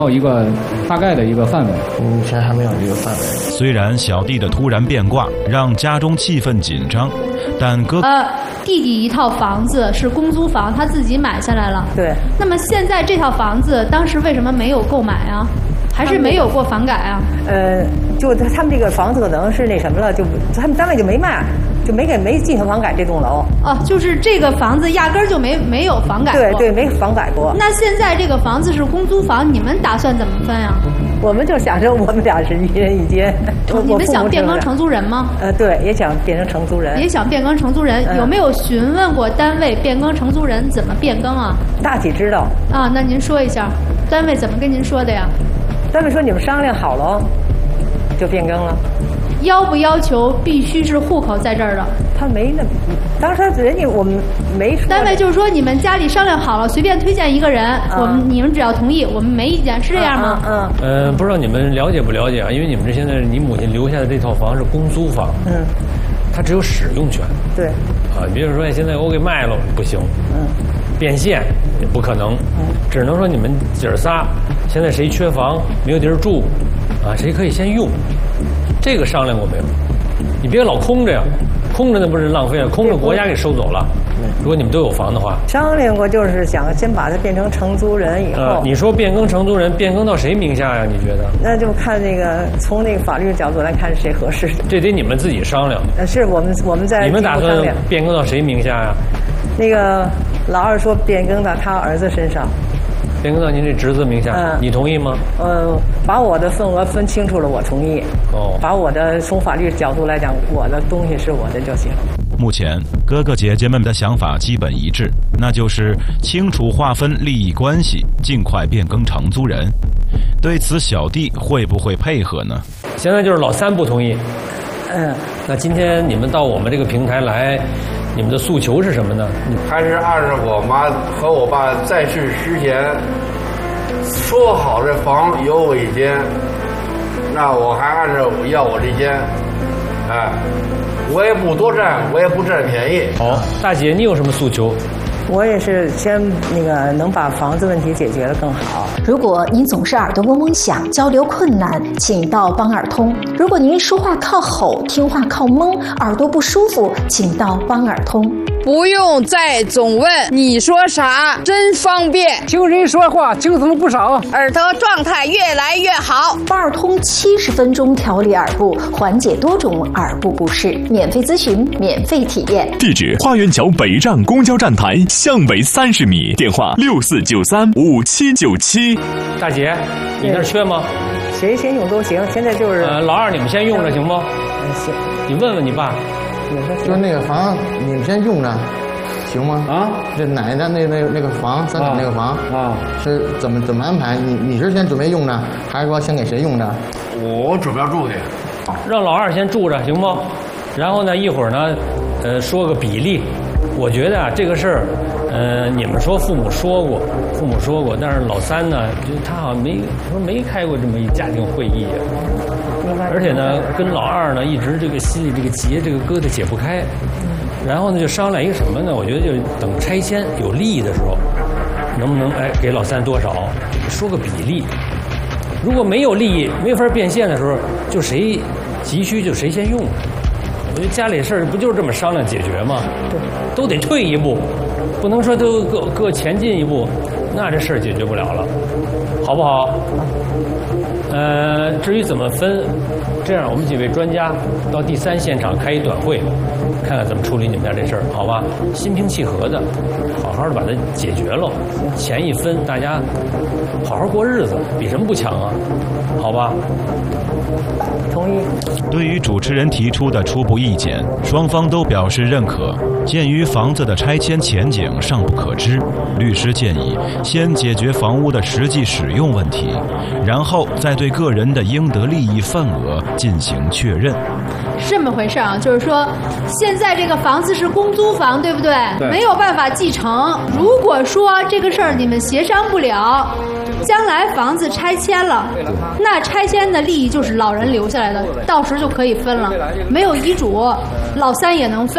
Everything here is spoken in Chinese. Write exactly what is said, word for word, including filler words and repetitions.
有一个大概的一个范围， 目前还没有这个范围。 虽然小弟的突然变卦让家中气氛紧张，但哥呃，弟弟一套房子是公租房，他自己买下来了。 对。 那么现在这套房子当时为什么没有购买啊？还是没有过房改啊？ 呃，就他们这个房子可能是那什么了，就他们单位就没卖。就没给没进行房改这栋楼哦，就是这个房子压根儿就没没有房改过。 对对，没房改过。 那现在这个房子是公租房，你们打算怎么分啊？ 我们就想着我们俩是一人一间。 你们想变更承租人吗？ 呃，对，也想变成承租人。 也想变更承租人，嗯、有没有询问过单位变更承租人怎么变更啊？ 大体知道。 啊，那您说一下，单位怎么跟您说的呀？ 单位说你们商量好了，就变更了。 要不要求必须是户口在这儿的？ 他没那，当时人家我们没说。 单位就是说你们家里商量好了，随便推荐一个人，啊、我们你们只要同意，我们没意见，是这样吗？ 嗯。 嗯呃，不知道你们了解不了解啊？因为你们这现在你母亲留下的这套房是公租房， 嗯， 它只有使用权。 对。 啊，比如说现在我给卖了不行， 嗯， 变现也不可能，嗯，只能说你们姐儿仨现在谁缺房没有地儿住，啊，谁可以先用。这个商量过没有？你别老空着呀，空着那不是浪费了，空着国家给收走了。如果你们都有房的话， 商量过就是想先把它变成承租人以后。 呃，你说变更承租人，变更到谁名下呀？你觉得？ 那就看那个从那个法律角度来看谁合适。 这得你们自己商量。 呃，是我们我们在你们打算变更到谁名下呀？ 那个老二说变更到他儿子身上。 变更到您这侄子名下，嗯、你同意吗？ 呃，把我的份额分清楚了，我同意。 哦， 把我的从法律角度来讲，我的东西是我的就行。 目前哥哥姐姐们的想法基本一致，那就是清楚划分利益关系，尽快变更承租人。对此，小弟会不会配合呢？ 现在就是老三不同意。 嗯， 那今天你们到我们这个平台来。你们的诉求是什么呢？ 还是按照我妈和我爸在世之前说好这房有我一间，那我还按照要我这间，哎，我也不多占，我也不占便宜。 好，大姐，你有什么诉求？ 我也是先那个能把房子问题解决得更好。 如果您总是耳朵嗡嗡响，交流困难，请到帮耳通。如果您说话靠吼，听话靠蒙，耳朵不舒服，请到帮耳通。 不用再总问你说啥，真方便。 听人说话轻松不少， 耳朵状态越来越好。 帮耳通七十分钟调理耳部，缓解多种耳部不适，免费咨询，免费体验。 地址：花园桥北站公交站台向北三十米，电话六四九三五七九七。 大姐，你那儿缺吗？ 谁先用都行，现在就是。 呃，老二，你们先用着行不？ 嗯，行。 你问问你爸。 就是那个房，你们先用着，行吗？啊，这奶奶那那那个房，三厂那个房啊，是怎么怎么安排？你你是先准备用着，还是说先给谁用着？ 我准备要住去， 让老二先住着，行不？然后呢，一会儿呢，呃，说个比例。我觉得啊，这个事儿，呃，你们说父母说过，父母说过，但是老三呢，就他好像没说没开过这么一家庭会议啊。而且呢，跟老二呢一直这个心里这个结这个疙瘩解不开，然后呢就商量一个什么呢？我觉得就等拆迁有利益的时候，能不能哎给老三多少说个比例？如果没有利益没法变现的时候，就谁急需就谁先用。我觉得家里事儿不就是这么商量解决吗？都得退一步，不能说都各各前进一步，那这事儿解决不了了，好不好？呃，至于怎么分，这样我们几位专家到第三现场开一短会，看看怎么处理你们家这事儿，好吧？心平气和的，好好的把它解决了，钱一分，大家好好过日子，比什么不强啊？好吧？ 同意。 对于主持人提出的初步意见，双方都表示认可。鉴于房子的拆迁前景尚不可知，律师建议先解决房屋的实际使用问题，然后再对个人的应得利益份额进行确认。 是这么回事啊，就是说，现在这个房子是公租房，对不对？ 对。 没有办法继承。如果说这个事儿你们协商不了，将来房子拆迁了，那拆迁的利益就是老人留下来的，到时就可以分了。没有遗嘱，老三也能分。